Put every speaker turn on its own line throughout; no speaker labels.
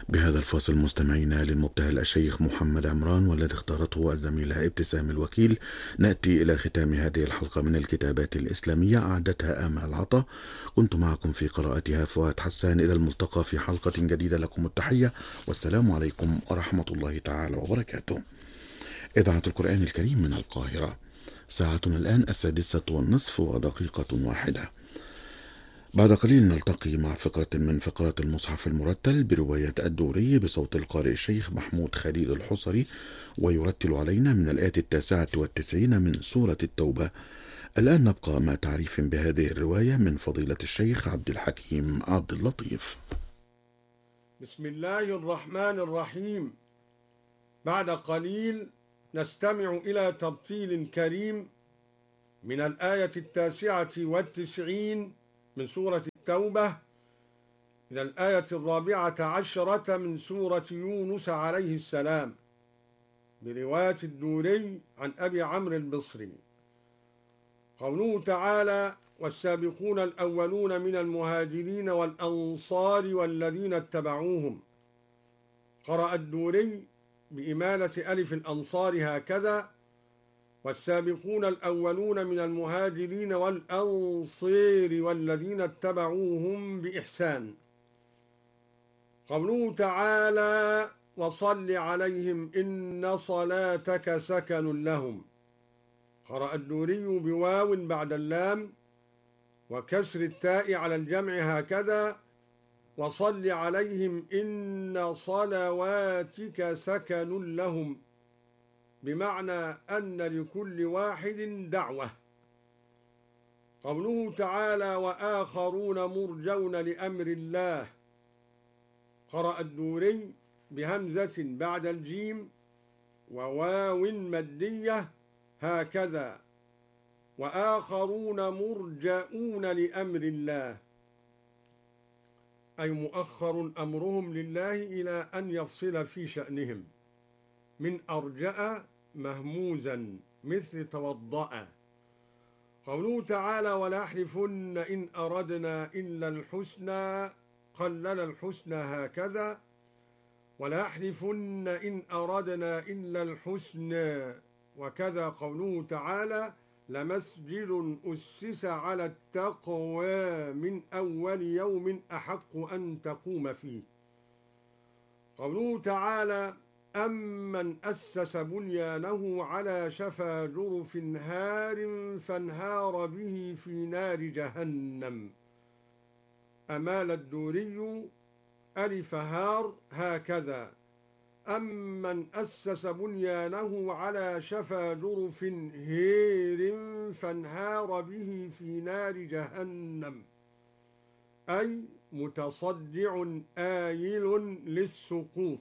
بهذا الفاصل مستمعينا للمبتهل الشيخ محمد عمران والذي اختارته الزميلة ابتسام الوكيل، نأتي إلى ختام هذه الحلقة من الكتابات الإسلامية أعدتها آمال عطا. كنت معكم في قراءتها فؤاد حسان. إلى الملتقى في حلقة جديدة، لكم التحية والسلام عليكم ورحمة الله تعالى وبركاته. إذاعة القرآن الكريم من القاهرة، ساعتنا الآن 6:30 ودقيقة واحدة. بعد قليل نلتقي مع فقرة من فقرات المصحف المرتل برواية الدوري بصوت القارئ الشيخ محمود خليل الحصري، ويرتل علينا من الآية 99 من سورة التوبة. الآن نبقى مع تعريف بهذه الرواية من فضيلة الشيخ عبد الحكيم عبد اللطيف.
بسم الله الرحمن الرحيم. بعد قليل نستمع إلى ترتيل كريم من الآية 99 من سورة التوبة إلى الآية 14 من سورة يونس عليه السلام، برواية الدوري عن أبي عمرو البصري. قوله تعالى: والسابقون الأولون من المهاجرين والأنصار والذين اتبعوهم. قرأ الدوري بإمالة ألف الأنصار هكذا: والسابقون الأولون من المهاجرين والأنصار والذين اتبعوهم بإحسان. قوله تعالى: وصل عليهم إن صلاتك سكن لهم. قرأ الدوري بواو بعد اللام وكسر التاء على الجمع هكذا: وصل عليهم إن صلواتك سكن لهم، بمعنى أن لكل واحد دعوة. قوله تعالى: وآخرون مرجون لأمر الله. قرأ الدوري بهمزة بعد الجيم وواو مدية هكذا: وآخرون مرجؤون لأمر الله، أي مؤخر أمرهم لله إلى أن يفصل في شأنهم. من أرجأ مهموزا مثل توضأ. قوله تعالى: ولا يحلفن إن أردنا إلا الحسنى. قلل الحسنى هكذا: ولا يحلفن إن أردنا إلا الحسنى. وكذا قوله تعالى: لمسجد أسس على التقوى من أول يوم أحق أن تقوم فيه. قوله تعالى: أمن أسس بنيانه على شفا جرف هار فانهار به في نار جهنم. أمال الدوري ألف هار هكذا: أمن أسس بنيانه على شفا جرف هير فانهار به في نار جهنم، أي متصدع آيل للسقوط.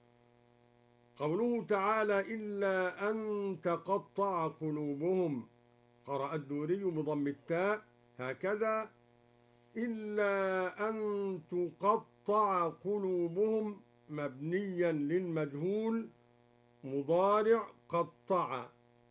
قوله تعالى: إلا أن تقطع قلوبهم. قرأ الدوري بضم التاء هكذا: إلا أن تقطع قلوبهم، مبنيا للمجهول مضارع قطع.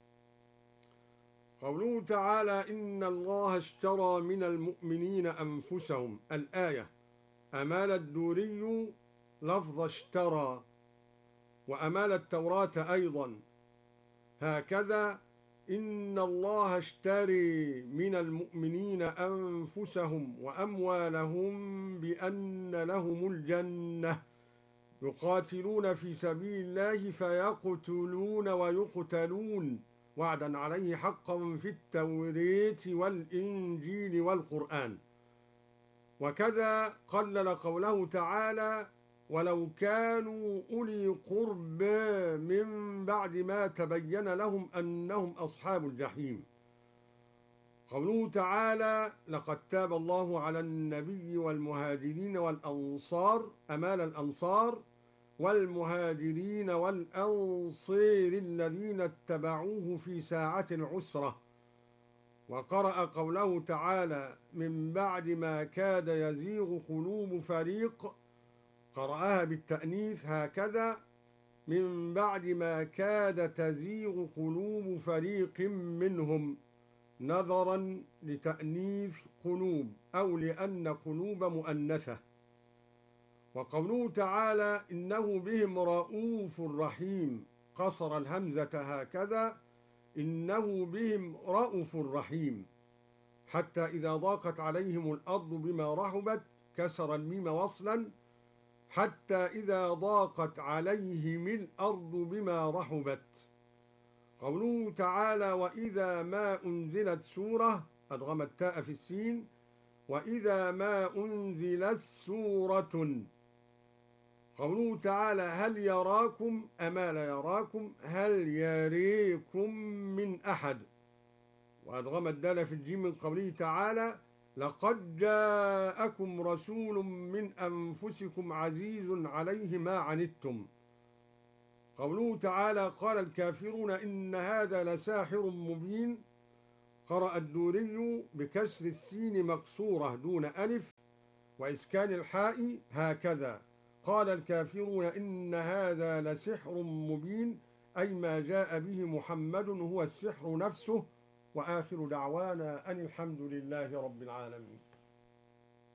قوله تعالى: إن الله اشترى من المؤمنين أنفسهم. الآية. أمال الدوري لفظ اشترى، وأمال التوراة أيضا هكذا: إن الله اشتري من المؤمنين أنفسهم وأموالهم بأن لهم الجنة يقاتلون في سبيل الله فيقتلون ويقتلون، وعدا عليه حقا في التوراة والإنجيل والقرآن. وكذا قلل قوله تعالى: ولو كانوا أولي قربى من بعد ما تبين لهم أنهم أصحاب الجحيم. قوله تعالى: لقد تاب الله على النبي والمهاجرين والأنصار. أمال الأنصار والمهاجرين والأنصير الذين اتبعوه في ساعة العسرة. وقرأ قوله تعالى: من بعد ما كاد يزيغ قلوب فريق. قرأها بالتأنيث هكذا: من بعد ما كاد تزيغ قلوب فريق منهم، نظرا لتأنيث قلوب أو لأن قلوب مؤنثة. وقوله تعالى إنه بهم رؤوف رحيم، قصر الهمزة هكذا، إنه بهم رؤوف رحيم. حتى إذا ضاقت عليهم الأرض بما رحبت، كسر الميم وصلا، حتى إذا ضاقت عليهم الأرض بما رحبت. قوله تعالى وإذا ما أنزلت سورة، أدغم التاء في السين، وإذا ما أنزلت سورة. قوله تعالى هل يراكم، أما لا يراكم، هل يريكم من أحد، وأدغم الدال في الجيم من قوله تعالى لقد جاءكم رسول من أنفسكم عزيز عليه ما عنتم. قوله تعالى قال الكافرون إن هذا لساحر مبين، قرأ الدوري بكسر السين مكسورة دون ألف وإسكان الحاء هكذا، قال الكافرون إن هذا لسحر مبين، أي ما جاء به محمد هو السحر نفسه. وآخر دعوانا أن الحمد لله رب العالمين.